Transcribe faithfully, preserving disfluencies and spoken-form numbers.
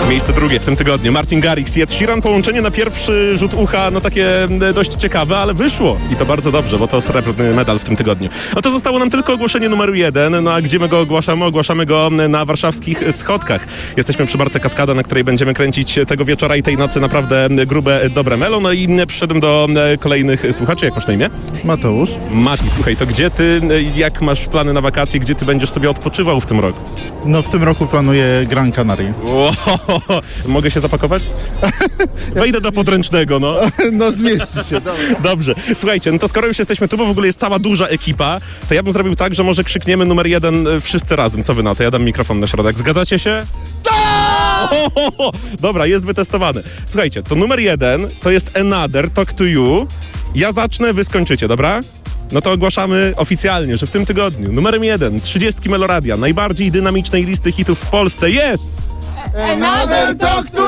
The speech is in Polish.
Miejsce drugie w tym tygodniu. Martin Garrix i Ed Sheeran. Połączenie na pierwszy rzut ucha, no takie dość ciekawe, ale wyszło. I to bardzo dobrze, bo to srebrny medal w tym tygodniu. No to zostało nam tylko ogłoszenie numeru jeden. No a gdzie my go ogłaszamy? Ogłaszamy go na warszawskich schodkach. Jesteśmy przy Barce Kaskada, na której będziemy kręcić tego wieczora i tej nocy naprawdę grube, dobre melo. No i przyszedłem do kolejnych słuchaczy. Jak masz na imię? Mateusz. Mati, słuchaj, to gdzie ty, jak masz plany na wakacje, gdzie ty będziesz sobie odpoczywał w tym roku? No w tym roku planuję Gran Canaria. Wow. Mogę się zapakować? Wejdę do podręcznego, no. No zmieści się, dobra. Dobrze. Słuchajcie, no to skoro już jesteśmy tu, bo w ogóle jest cała duża ekipa, to ja bym zrobił tak, że może krzykniemy numer jeden wszyscy razem. Co wy na to? Ja dam mikrofon na środek. Zgadzacie się? Tak! Dobra, jest wytestowane. Słuchajcie, to numer jeden to jest Another, Talk to You. Ja zacznę, wy skończycie, dobra? No to ogłaszamy oficjalnie, że w tym tygodniu numerem jeden, trzydziestki Meloradia, najbardziej dynamicznej listy hitów w Polsce jest... Another Talk to